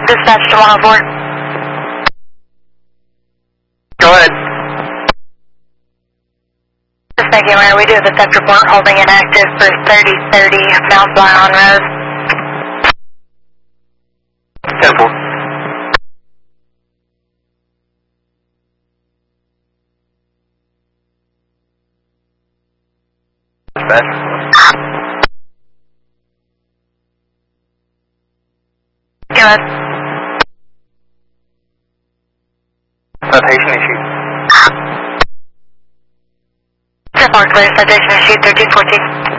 Dispatch to 104. Go ahead. Just making aware, we do have a theft report holding inactive for 3030 Mount Zion Road. Temple. Dispatch. Go ahead. Citation issue. 10-4 clear, citation issued 1314.